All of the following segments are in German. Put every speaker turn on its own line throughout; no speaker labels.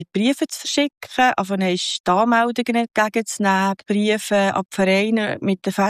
Briefe zu verschicken, also dann ist die Anmeldungen entgegenzunehmen, die Briefe an die Vereine mit den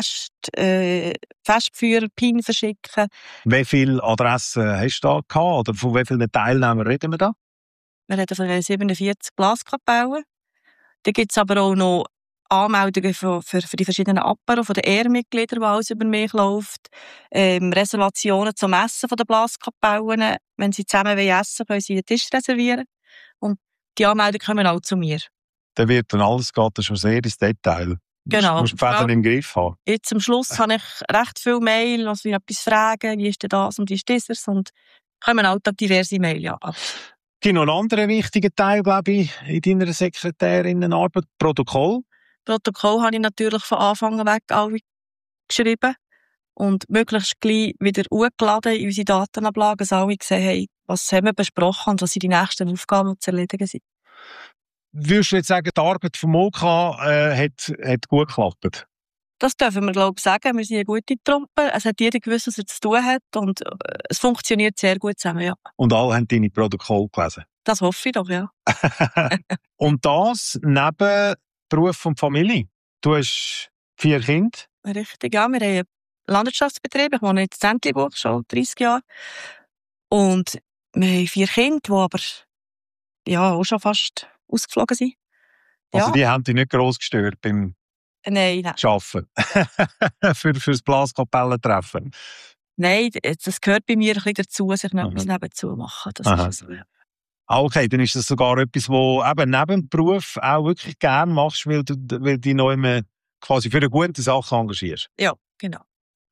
Festführer-PIN verschicken.
Wie viele Adressen hast du da gehabt? Oder von wie vielen Teilnehmern reden wir da?
Wir reden von 47 Blaskapellen. Da gibt es aber auch noch Anmeldungen für die verschiedenen Apero von den Ehrmitgliedern, die alles über mich läuft. Reservationen zum Essen von den Blaskapellen. Wenn sie zusammen essen wollen, können sie einen Tisch reservieren. Und die Anmeldungen kommen auch zu mir.
Dann wird dann alles geht schon sehr ins Detail.
Genau.
Du musst die Fäden im Griff haben.
Jetzt am Schluss habe ich recht viele Mail, also ich etwas fragen, wie ist denn das und wie ist dieses, und kommen auch diverse Mail, ja.
Es gibt noch einen anderen wichtigen Teil, glaube ich, in deiner Sekretärinnenarbeit, Protokoll.
Protokoll habe ich natürlich von Anfang weg alle geschrieben und möglichst gleich wieder hochgeladen in unsere Datenablage, dass alle gesehen haben, was haben wir besprochen und was sind die nächsten Aufgaben, die zu erledigen sind.
Würdest du jetzt sagen, die Arbeit vom OK hat gut geklappt?
Das dürfen wir, glaube ich, sagen. Wir sind eine gute Truppe. Es hat jeder gewusst, was er zu tun hat. Und es funktioniert sehr gut zusammen, ja.
Und alle haben deine Protokolle gelesen?
Das hoffe ich doch, ja.
Und das neben Beruf und Familie? Du hast 4 Kinder?
Richtig, ja. Wir haben einen Landwirtschaftsbetrieb. Ich wohne jetzt in Entlebuch, schon 30 Jahre. Und wir haben 4 Kinder, die aber ja, auch schon fast ausgeflogen sind. Ja.
Also die haben dich nicht gross gestört beim
Nein.
Arbeiten? für das Blaskapellentreffen?
Nein, das gehört bei mir ein bisschen dazu, dass ich noch etwas nebenzu mache. Das ist so, ja.
Okay, dann ist das sogar etwas, wo eben neben dem Beruf auch wirklich gerne machst, weil du dich noch immer quasi für eine gute Sache engagierst.
Ja, genau.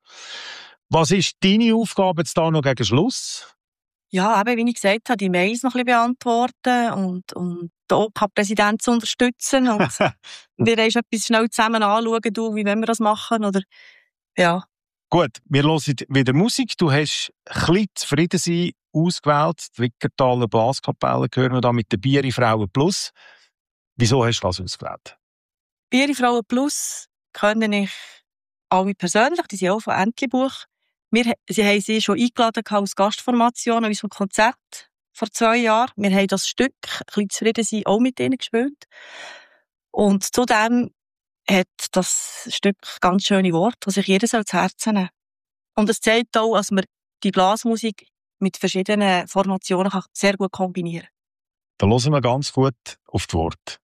Was ist deine Aufgabe jetzt da noch gegen Schluss?
Ja, eben, wie ich gesagt habe, die Mails noch ein bisschen beantworten und den OK-Präsidenten zu unterstützen. Und wir wollen etwas schnell zusammen anschauen, wie wollen wir das machen, oder, ja.
Gut, wir hören wieder Musik. Du hast ein bisschen zufrieden sein ausgewählt. Die Wickertaler Blaskapelle gehören wir da mit der Bierifrauen Plus. Wieso hast du das ausgewählt?
Bierifrauen Plus kenne ich alle persönlich, die sind auch von Entlebuch. Sie haben sie schon eingeladen als Gastformation an unserem Konzert vor 2 Jahren. Wir haben das Stück, ein bisschen zufrieden sein, auch mit ihnen gespielt. Und zudem hat das Stück ganz schöne Worte, die sich jeder zu Herzen nehmen. Und es zeigt auch, dass man die Blasmusik mit verschiedenen Formationen sehr gut kombinieren kann.
Da hören wir ganz gut auf die Worte.